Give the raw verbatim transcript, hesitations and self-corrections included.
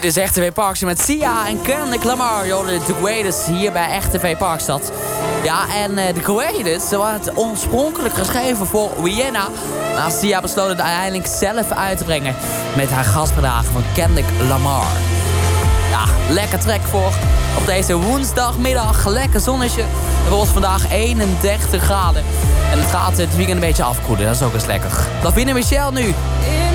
Dit is Echt T V Parkstad met Sia en Kendrick Lamar. De The Greatest hier bij Echt T V Parkstad. Ja, en uh, The Greatest werd oorspronkelijk geschreven voor Rihanna. Maar Sia besloot het uiteindelijk zelf uit te brengen met haar gastgedragen van Kendrick Lamar. Ja, lekker track voor op deze woensdagmiddag. Lekker zonnetje. Het wordt vandaag eenendertig graden. En het gaat het weekend een beetje afkoelen. Dat is ook eens lekker. Davina Michel nu.